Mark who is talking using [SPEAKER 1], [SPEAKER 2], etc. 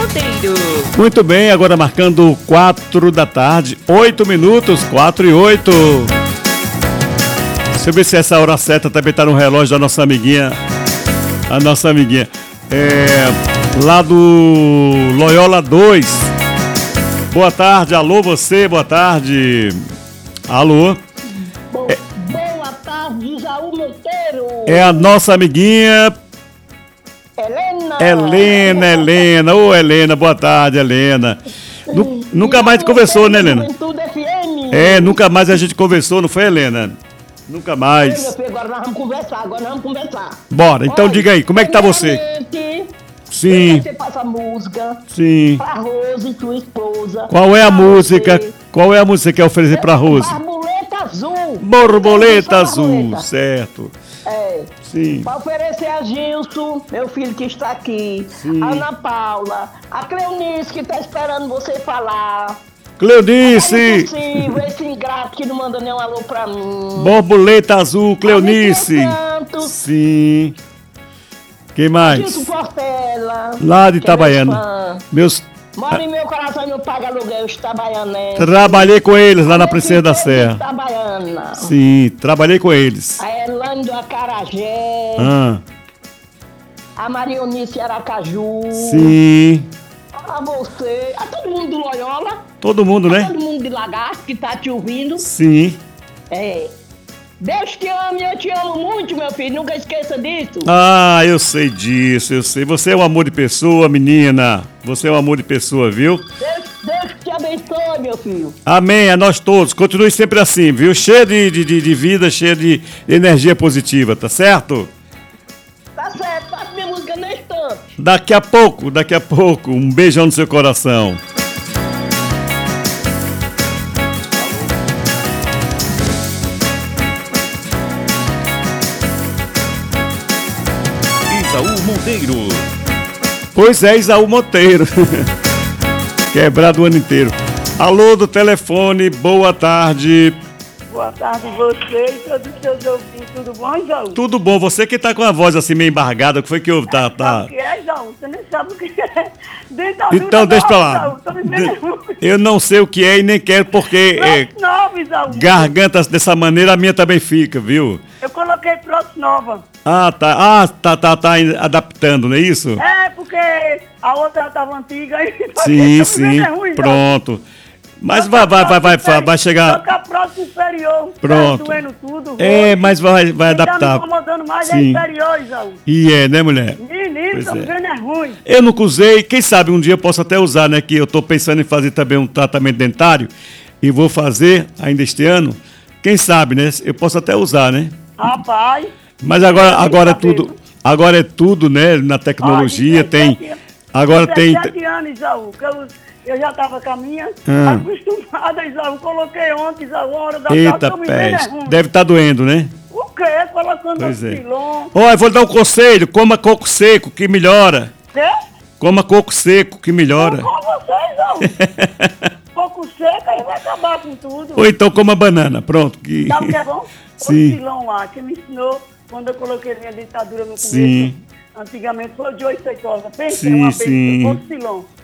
[SPEAKER 1] Monteiro.
[SPEAKER 2] Muito bem, agora marcando 4 da tarde, 8 minutos, 4 e 8. Deixa eu ver se essa hora certa também tá no relógio da nossa amiguinha. A nossa amiguinha. Lá do Loyola 2. Boa tarde, alô você, boa tarde. Alô.
[SPEAKER 3] Boa tarde, Isaú Monteiro.
[SPEAKER 2] É a nossa amiguinha Helena. Ô, Helena, boa tarde, Helena. Nunca mais conversou, né, Helena? Nunca mais a gente conversou, não foi, Helena? Nunca mais.
[SPEAKER 3] Agora nós vamos conversar.
[SPEAKER 2] Bora, então diga aí, como é que tá você? Sim.
[SPEAKER 3] Você passa música.
[SPEAKER 2] Sim.
[SPEAKER 3] Pra Rose, tua esposa.
[SPEAKER 2] Qual é a música? Qual é a música que quer oferecer pra Rose?
[SPEAKER 3] Borboleta Azul.
[SPEAKER 2] Borboleta Azul, certo. Sim.
[SPEAKER 3] Para oferecer a Gilson, meu filho que está aqui,
[SPEAKER 2] Sim.
[SPEAKER 3] a Ana Paula, a Cleonice que está esperando você falar.
[SPEAKER 2] Cleonice!
[SPEAKER 3] Sim, esse ingrato que não manda nenhum alô pra mim.
[SPEAKER 2] Borboleta Azul, Cleonice.
[SPEAKER 3] Santos,
[SPEAKER 2] Sim. Quem mais?
[SPEAKER 3] Gilson Portela.
[SPEAKER 2] Lá de
[SPEAKER 3] que é meu
[SPEAKER 2] Itabaiana.
[SPEAKER 3] fã.
[SPEAKER 2] Meus...
[SPEAKER 3] Mora em meu coração e não paga aluguel, os itabaianenses.
[SPEAKER 2] Trabalhei com eles lá na Princesa da Serra.
[SPEAKER 3] Itabaiana.
[SPEAKER 2] Sim, trabalhei com eles.
[SPEAKER 3] A Elane do Acarajé. A Marionice Aracaju.
[SPEAKER 2] Sim.
[SPEAKER 3] A você. A todo mundo do Loyola.
[SPEAKER 2] Todo mundo, né?
[SPEAKER 3] Todo mundo de Lagarto que tá te ouvindo.
[SPEAKER 2] Sim.
[SPEAKER 3] Deus te ama e eu te amo muito, meu filho. Nunca esqueça disso.
[SPEAKER 2] Ah, eu sei disso, eu sei. Você é um amor de pessoa, menina. Você é um amor de pessoa, viu?
[SPEAKER 3] Deus te abençoe, meu filho.
[SPEAKER 2] Amém, a nós todos. Continue sempre assim, viu? Cheio de vida, cheio de energia positiva, tá certo?
[SPEAKER 3] Tá certo, faça minha música no instante.
[SPEAKER 2] Daqui a pouco. Um beijão no seu coração.
[SPEAKER 1] Isaú Monteiro.
[SPEAKER 2] Pois é, Isaú Monteiro. Quebrado o ano inteiro. Alô do telefone, boa tarde.
[SPEAKER 4] Boa tarde, você e todos os seus ouvintes. Tudo bom, Isaú?
[SPEAKER 2] Tudo bom, você que tá com a voz assim meio embargada, o que foi que houve? Tá.
[SPEAKER 4] Sabe o que é, Isaú? Você nem sabe o que é.
[SPEAKER 2] Então deixa pra lá. Eu não sei o que é e nem quero porque
[SPEAKER 4] Nova, Isaú.
[SPEAKER 2] garganta dessa maneira a minha também fica, viu?
[SPEAKER 4] Eu coloquei prótese nova.
[SPEAKER 2] Tá adaptando, não é isso?
[SPEAKER 4] Porque a outra estava antiga
[SPEAKER 2] Sim,
[SPEAKER 4] e é ruim,
[SPEAKER 2] pronto. Mas vai chegar.
[SPEAKER 4] Colocar prótese inferior.
[SPEAKER 2] Pronto.
[SPEAKER 4] Tá doendo tudo.
[SPEAKER 2] Mas vai adaptar.
[SPEAKER 4] Tá me incomodando mais
[SPEAKER 2] Sim.
[SPEAKER 4] é inferior, Isaú.
[SPEAKER 2] E né, mulher?
[SPEAKER 4] Menino,
[SPEAKER 2] Pois
[SPEAKER 4] tá
[SPEAKER 2] é.
[SPEAKER 4] vendo, é ruim.
[SPEAKER 2] Eu nunca usei, quem sabe um dia eu posso até usar, né? Que eu tô pensando em fazer também um tratamento dentário e vou fazer ainda este ano. Quem sabe, né? Eu posso até usar, né?
[SPEAKER 4] Rapaz.
[SPEAKER 2] Mas agora é tudo, né? Na tecnologia tem. Agora tem.
[SPEAKER 4] 17 anos, Isaú, que eu já estava com a minha acostumada, Isaú. Coloquei ontem, Isaú, a hora da
[SPEAKER 2] Eita, peste. Deve estar doendo, né?
[SPEAKER 4] O quê? Colocando
[SPEAKER 2] Pois é.
[SPEAKER 4] pilão.
[SPEAKER 2] Olha, eu vou dar um conselho: coma coco seco, que melhora.
[SPEAKER 4] Quê?
[SPEAKER 2] Coma coco seco, que melhora.
[SPEAKER 4] Com você, Isaú. Coco seco, aí vai acabar com tudo.
[SPEAKER 2] Ou então coma banana, pronto. Que...
[SPEAKER 4] Sabe o que é bom?
[SPEAKER 2] Sim.
[SPEAKER 4] O pilão lá, que me ensinou quando eu coloquei minha dentadura no começo.
[SPEAKER 2] Sim.
[SPEAKER 4] Antigamente foi de 8 Pensa,
[SPEAKER 2] Sim,
[SPEAKER 4] uma
[SPEAKER 2] sim.
[SPEAKER 4] vez, o pilão.